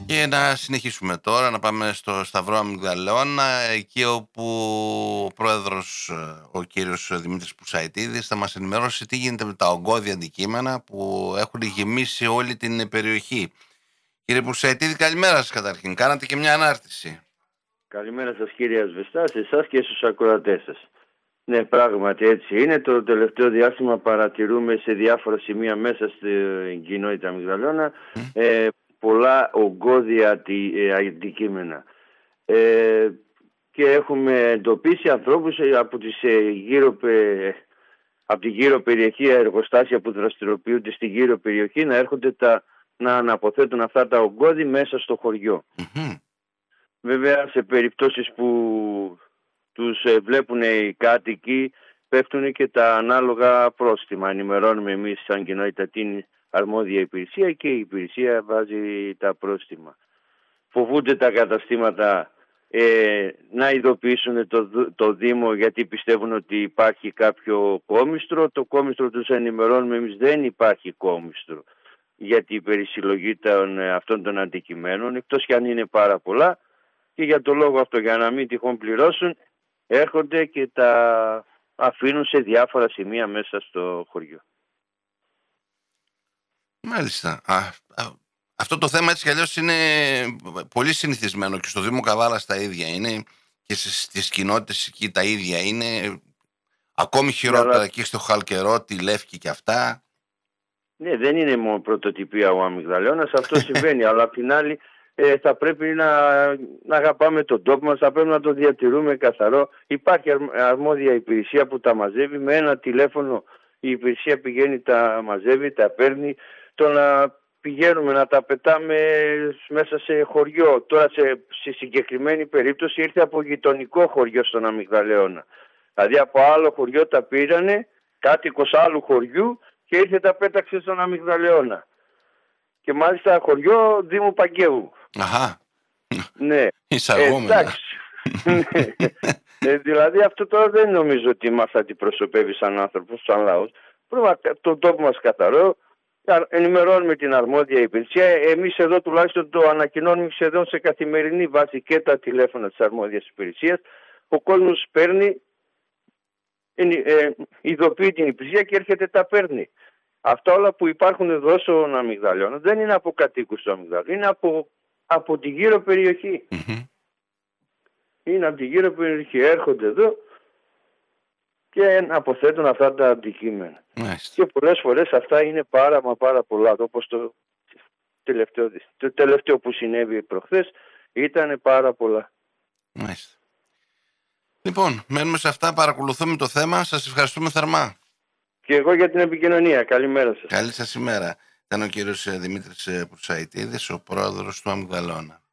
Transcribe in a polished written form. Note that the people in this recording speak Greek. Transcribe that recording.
Και να συνεχίσουμε τώρα, να πάμε στο Σταυρό Αμυγδαλώνα, εκεί όπου ο πρόεδρος, ο κύριος Δημήτρης Πουρσαϊτίδης, θα μας ενημερώσει τι γίνεται με τα ογκώδη αντικείμενα που έχουν γεμίσει όλη την περιοχή. Κύριε Πουρσαϊτίδη, καλημέρα σας καταρχήν. Κάνατε και μια ανάρτηση. Καλημέρα σας κύριε Ασβεστά, σε εσάς και στους ακροατές σας. Ναι, πράγματι έτσι είναι. Το τελευταίο διάστημα παρατηρούμε σε διάφορα σημεία μέσα στην κοινότητα Αμυγδαλώνα πολλά ογκώδια αντικείμενα. Και έχουμε εντοπίσει ανθρώπους από την γύρω περιοχή, εργοστάσια που δραστηριοποιούνται στην γύρω περιοχή, να έρχονται να αναποθέτουν αυτά τα ογκώδη μέσα στο χωριό. Βέβαια σε περιπτώσεις που τους βλέπουν οι κάτοικοι πέφτουν και τα ανάλογα πρόστιμα. Ενημερώνουμε εμείς σαν κοινότητα την αρμόδια υπηρεσία και η υπηρεσία βάζει τα πρόστιμα. Φοβούνται τα καταστήματα να ειδοποιήσουν το Δήμο, γιατί πιστεύουν ότι υπάρχει κάποιο κόμιστρο. Το κόμιστρο τους ενημερώνουμε εμείς, δεν υπάρχει κόμιστρο για την περισυλλογή αυτών των αντικειμένων, εκτός κι αν είναι πάρα πολλά. Και για το λόγο αυτό, για να μην τυχόν πληρώσουν, έρχονται και τα αφήνουν σε διάφορα σημεία μέσα στο χωριό. Μάλιστα. Αυτό το θέμα έτσι κι αλλιώς είναι πολύ συνηθισμένο και στο Δήμο Καβάλας τα ίδια είναι και στις κοινότητες εκεί τα ίδια είναι. Ακόμη χειρότερα εκεί στο Χαλκερό, τη Λεύκη και αυτά. Ναι, δεν είναι μόνο πρωτοτυπία ο Αμυγδαλώνας, αυτό συμβαίνει, αλλά απ' την άλλη θα πρέπει να αγαπάμε τον τόπο μας, θα πρέπει να το διατηρούμε καθαρό. Υπάρχει αρμόδια υπηρεσία που τα μαζεύει, με ένα τηλέφωνο η υπηρεσία πηγαίνει, τα μαζεύει, τα παίρνει. Το να πηγαίνουμε να τα πετάμε μέσα σε χωριό, τώρα σε συγκεκριμένη περίπτωση ήρθε από γειτονικό χωριό στον Αμυγδαλώνα. Δηλαδή από άλλο χωριό τα πήρανε, κάτοικος άλλου χωριού, και ήρθε τα πέταξε στον Αμυγδαλώνα. Και μάλιστα χωριό Δήμου Παγκαίου. Αχα. Ναι. Εισαγόμενα. Εντάξει. Δηλαδή αυτό τώρα δεν νομίζω ότι μας αντιπροσωπεύει σαν άνθρωπος, σαν λαός. Πρέπει τον τόπο μας καθαρό, ενημερώνουμε την αρμόδια υπηρεσία. Εμείς εδώ τουλάχιστον το ανακοινώνουμε σχεδόν σε καθημερινή βάση και τα τηλέφωνα της αρμόδιας υπηρεσίας. Ο κόσμος παίρνει, ειδοποιεί την υπηρεσία και έρχεται τα παίρνει. Αυτά όλα που υπάρχουν εδώ στον Αμυγδαλώνα δεν είναι από κατοίκους του Αμυγδαλώνα, είναι από τη γύρω περιοχή. Είναι από τη γύρω περιοχή, έρχονται εδώ και αποθέτουν αυτά τα αντικείμενα. Και πολλές φορές αυτά είναι πάρα πολλά, όπως το τελευταίο που συνέβη προχθές ήταν πάρα πολλά. Μάλιστα. Λοιπόν, μένουμε σε αυτά, παρακολουθούμε το θέμα, σας ευχαριστούμε θερμά. Και εγώ για την επικοινωνία. Καλημέρα σας. Καλή σας ημέρα. Ήταν ο κύριος Δημήτρης Πουρσαϊτίδης, ο πρόεδρος του Αμυγδαλώνα.